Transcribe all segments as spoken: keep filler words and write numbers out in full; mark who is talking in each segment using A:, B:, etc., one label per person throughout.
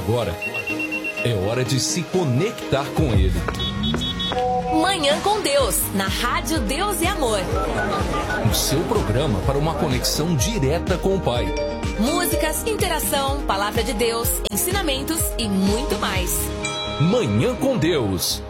A: agora é hora de se conectar com Ele.
B: Manhã com Deus, na Rádio Deus e Amor.
A: O seu programa para uma conexão direta com o Pai.
B: Músicas, interação, palavra de Deus, ensinamentos e muito mais.
A: Manhã com Deus.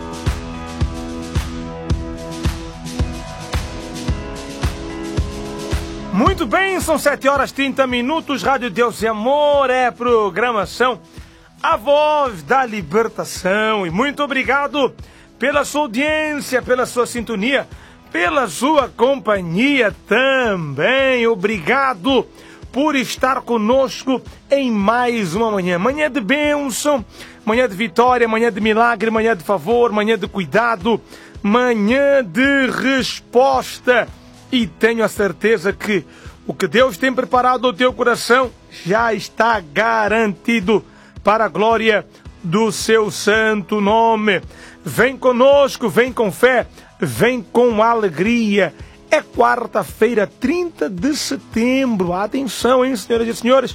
C: Muito bem, são sete horas e trinta minutos, Rádio Deus e Amor, é programação A Voz da Libertação. E muito obrigado pela sua audiência, pela sua sintonia, pela sua companhia também. Obrigado por estar conosco em mais uma manhã. Manhã de bênção, manhã de vitória, manhã de milagre, manhã de favor, manhã de cuidado, manhã de resposta. E tenho a certeza que o que Deus tem preparado ao teu coração já está garantido para a glória do seu santo nome. Vem conosco, vem com fé, vem com alegria. É quarta-feira, trinta de setembro. Atenção, hein, senhoras e senhores?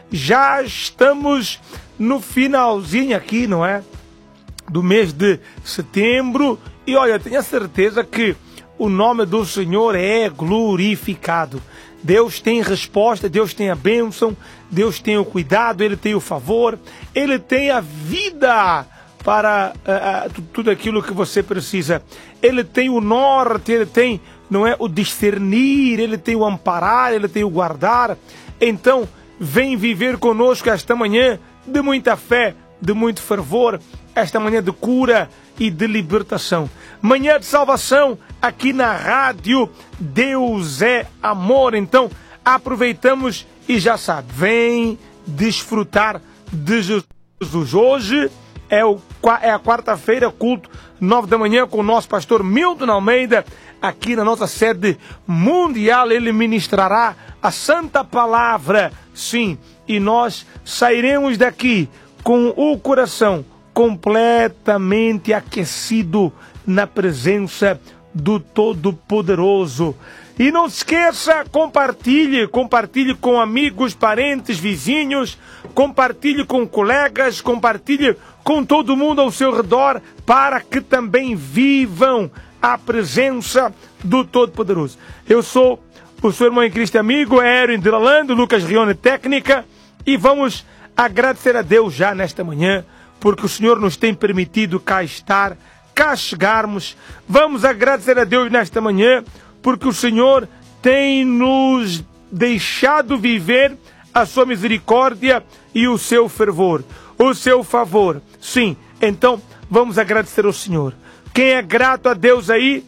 C: Já estamos no finalzinho aqui, não é? Do mês de setembro. E olha, tenho a certeza que o nome do Senhor é glorificado. Deus tem resposta, Deus tem a bênção, Deus tem o cuidado, Ele tem o favor, Ele tem a vida para uh, tudo aquilo que você precisa. Ele tem o norte, Ele tem, não é, o discernir, Ele tem o amparar, Ele tem o guardar. Então, vem viver conosco esta manhã de muita fé, de muito fervor, esta manhã de cura e de libertação. Manhã de salvação aqui na Rádio Deus é Amor. Então, aproveitamos e já sabe, vem desfrutar de Jesus. Hoje é, o, é a quarta-feira, culto, nove da manhã, com o nosso pastor Milton Almeida, aqui na nossa sede mundial. Ele ministrará a Santa Palavra, sim, e nós sairemos daqui com o coração completamente aquecido na presença do Todo-Poderoso. E não se esqueça, compartilhe, compartilhe com amigos, parentes, vizinhos, compartilhe com colegas, compartilhe com todo mundo ao seu redor, para que também vivam a presença do Todo-Poderoso. Eu sou o seu irmão em Cristo amigo, Aaron de Lalando, Lucas Rione Técnica, e vamos agradecer a Deus já nesta manhã, porque o Senhor nos tem permitido cá estar, cá chegarmos. Vamos agradecer a Deus nesta manhã, porque o Senhor tem nos deixado viver a sua misericórdia e o seu fervor, o seu favor. Sim, então vamos agradecer ao Senhor. Quem é grato a Deus aí,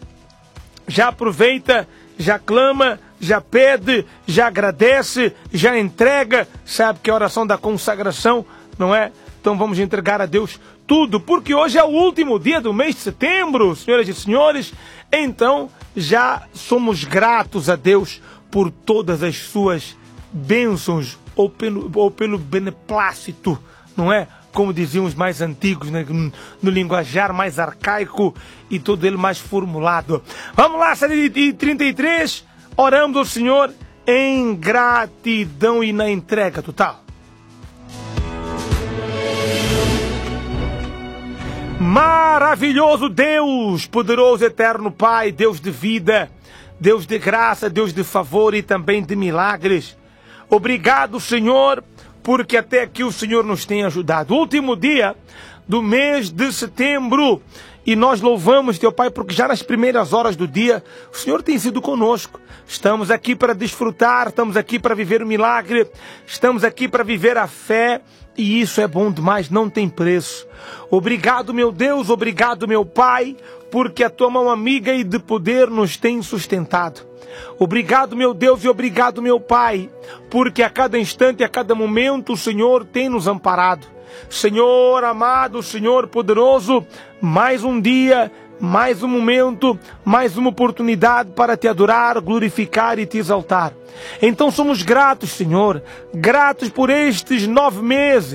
C: já aproveita, já clama, já pede, já agradece, já entrega. Sabe que a oração da consagração, não é? Então vamos entregar a Deus tudo, porque hoje é o último dia do mês de setembro, senhoras e senhores. Então já somos gratos a Deus por todas as suas bênçãos, ou pelo, ou pelo beneplácito, não é? Como diziam os mais antigos, né? No linguajar mais arcaico e todo ele mais formulado. Vamos lá, sete e trinta e três, oramos ao Senhor em gratidão e na entrega total. Maravilhoso Deus, poderoso eterno Pai, Deus de vida, Deus de graça, Deus de favor e também de milagres. Obrigado, Senhor, porque até aqui o Senhor nos tem ajudado. Último dia do mês de setembro, e nós louvamos Teu Pai, porque já nas primeiras horas do dia o Senhor tem sido conosco. Estamos aqui para desfrutar, estamos aqui para viver o milagre, estamos aqui para viver a fé, e isso é bom demais, não tem preço. Obrigado, meu Deus, obrigado, meu Pai, porque a Tua mão amiga e de poder nos tem sustentado. Obrigado, meu Deus, e obrigado, meu Pai, porque a cada instante, a cada momento, o Senhor tem nos amparado. Senhor amado, Senhor poderoso, mais um dia, mais um momento, mais uma oportunidade para Te adorar, glorificar e Te exaltar. Então somos gratos, Senhor, gratos por estes nove meses,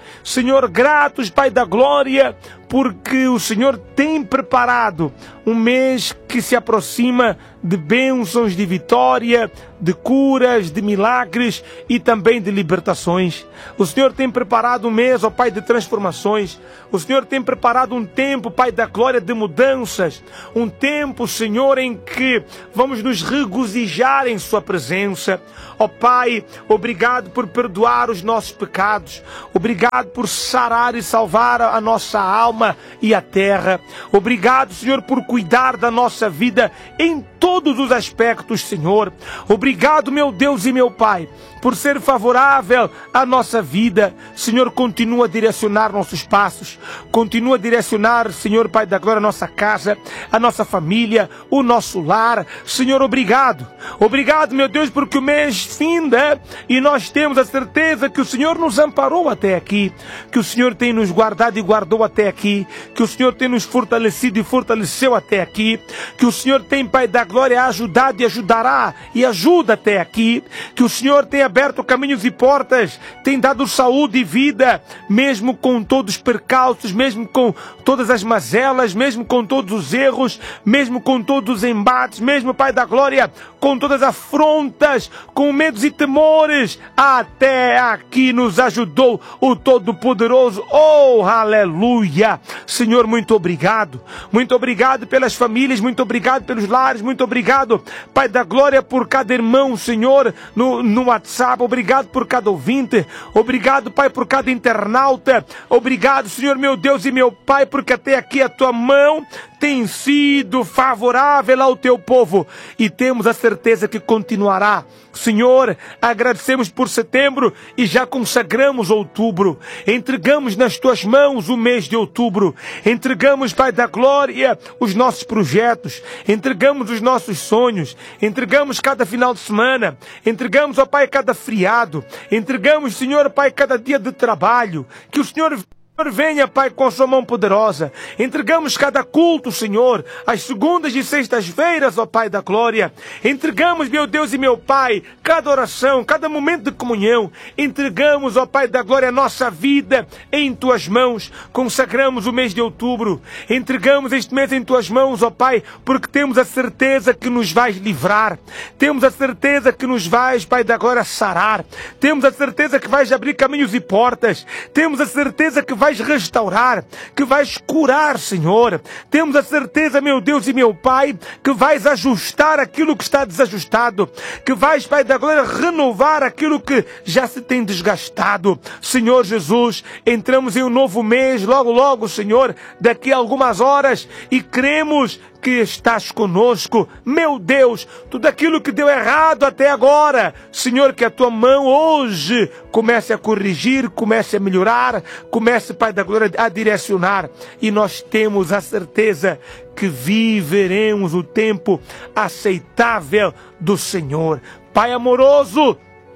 C: Senhor, gratos, Pai da glória, porque o Senhor tem preparado um mês que se aproxima de bênçãos, de vitória, de curas, de milagres e também de libertações. O Senhor tem preparado um mês, ó Pai, de transformações. O Senhor tem preparado um tempo, Pai da glória, de mudanças. Um tempo, Senhor, em que vamos nos regozijar em Sua presença. Ó Pai, obrigado por perdoar os nossos pecados. Obrigado por sarar e salvar a nossa alma e a terra. Obrigado, Senhor, por cuidar da nossa vida em todos os aspectos, Senhor. Obrigado, meu Deus e meu Pai, por ser favorável à nossa vida. Senhor, continua a direcionar nossos passos. Continua a direcionar, Senhor, Pai da glória, a nossa casa, a nossa família, o nosso lar. Senhor, obrigado. Obrigado, meu Deus, porque o mês finda e nós temos a certeza que o Senhor nos amparou até aqui, que o Senhor tem nos guardado e guardou até aqui, que o Senhor tem nos fortalecido e fortaleceu até aqui, que o Senhor tem, Pai da glória, ajudado e ajudará e ajuda até aqui, que o Senhor tem aberto caminhos e portas, tem dado saúde e vida, mesmo com todos os percalços, mesmo com todas as mazelas, mesmo com todos os erros, mesmo com todos os embates, mesmo, Pai da glória, com todas as afrontas, com medos e temores, até aqui nos ajudou o Todo-Poderoso. Oh, aleluia! Senhor, muito obrigado. Muito obrigado pelas famílias, muito obrigado pelos lares, muito obrigado, Pai da glória, por cada irmão, Senhor, no, no WhatsApp. Obrigado por cada ouvinte. Obrigado, Pai, por cada internauta. Obrigado, Senhor, meu Deus e meu Pai, porque até aqui a Tua mão tem sido favorável ao Teu povo e temos a certeza que continuará. Senhor, agradecemos por setembro e já consagramos outubro. Entregamos nas Tuas mãos o mês de outubro. Entregamos, Pai da glória, os nossos projetos. Entregamos os nossos sonhos. Entregamos cada final de semana. Entregamos, ó Pai, cada feriado. Entregamos, Senhor, Pai, cada dia de trabalho. Que o Senhor venha, Pai, com a Sua mão poderosa. Entregamos cada culto, Senhor, às segundas e sextas-feiras, ó Pai da glória. Entregamos, meu Deus e meu Pai, cada oração, cada momento de comunhão. Entregamos, ó Pai da glória, a nossa vida em Tuas mãos. Consagramos o mês de outubro. Entregamos este mês em Tuas mãos, ó Pai, porque temos a certeza que nos vais livrar. Temos a certeza que nos vais, Pai da glória, sarar. Temos a certeza que vais abrir caminhos e portas. Temos a certeza que vais restaurar, que vais curar, Senhor. Temos a certeza, meu Deus e meu Pai, que vais ajustar aquilo que está desajustado, que vais, Pai da glória, renovar aquilo que já se tem desgastado. Senhor Jesus, entramos em um novo mês, logo, logo, Senhor, daqui a algumas horas, e cremos que estás conosco. Meu Deus, tudo aquilo que deu errado até agora, Senhor, que a Tua mão hoje comece a corrigir, comece a melhorar, comece, Pai da glória, a direcionar, e nós temos a certeza que viveremos o tempo aceitável do Senhor. Pai amoroso,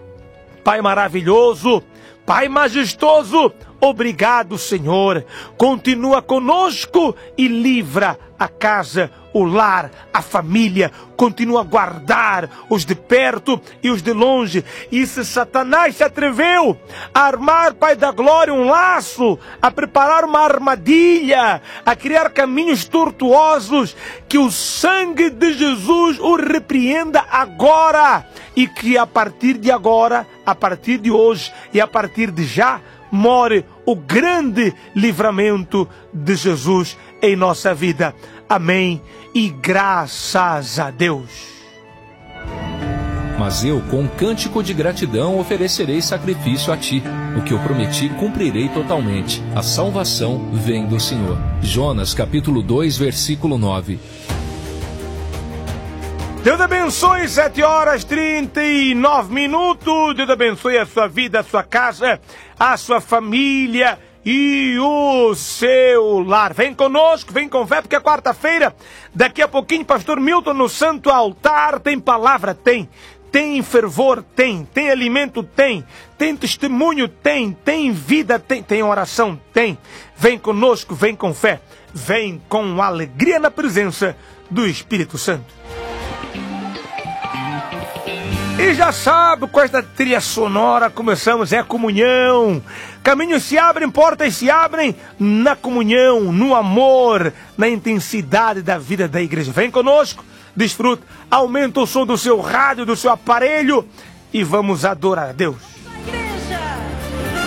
C: Pai maravilhoso, Pai majestoso, obrigado, Senhor. Continua conosco e livra a casa, o lar, a família. Continua a guardar os de perto e os de longe. E se Satanás se atreveu a armar, Pai da glória, um laço, a preparar uma armadilha, a criar caminhos tortuosos, que o sangue de Jesus o repreenda agora. E que a partir de agora, a partir de hoje e a partir de já, more o grande livramento de Jesus em nossa vida. Amém. E graças a Deus.
A: Mas eu, com um cântico de gratidão, oferecerei sacrifício a ti. O que eu prometi, cumprirei totalmente. A salvação vem do Senhor. Jonas, capítulo dois, versículo nove.
C: Deus abençoe, sete horas, trinta e nove minutos. Deus abençoe a sua vida, a sua casa, a sua família e o seu lar. Vem conosco, vem com fé, porque é quarta-feira. Daqui a pouquinho, pastor Milton no Santo Altar. Tem palavra? Tem. Tem fervor? Tem. Tem alimento? Tem. Tem testemunho? Tem. Tem vida? Tem. Tem oração? Tem. Vem conosco, vem com fé. Vem com alegria na presença do Espírito Santo. E já sabe, com esta trilha sonora começamos é a comunhão. Caminhos se abrem, portas se abrem na comunhão, no amor, na intensidade da vida da igreja. Vem conosco, desfruta, aumenta o som do seu rádio, do seu aparelho e vamos adorar a Deus.